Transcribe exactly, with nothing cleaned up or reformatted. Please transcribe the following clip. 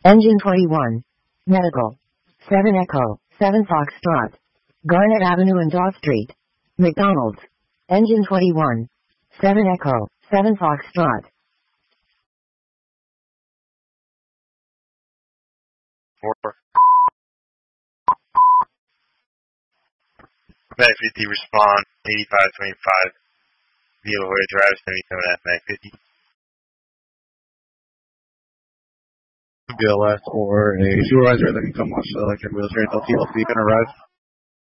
Engine twenty-one. Medical. seven Echo, seven Foxtrot. Garnet Avenue and Daw Street. McDonald's. Engine twenty-one. seven Echo, seven Foxtrot. Four. Mag fifty, respond, eighty-five twenty-five. Via La Jolla Drive, seventy-seven at Mag fifty. B L S or a supervisor that can come watch the electric wheelchair until T L C can arrive.